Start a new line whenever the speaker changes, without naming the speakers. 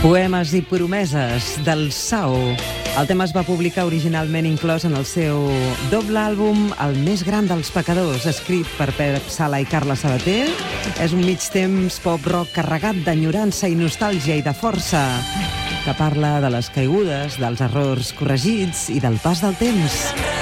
Poemes i promeses del Sao. El tema es va publicar originalment inclòs en el seu doble àlbum El més gran dels pecadors, escrit per Pep Sala i Carla Sabater. És un mig temps pop-rock carregat d'enyorança i nostàlgia i de força, que parla de les caigudes, dels errors corregits i del pas del temps.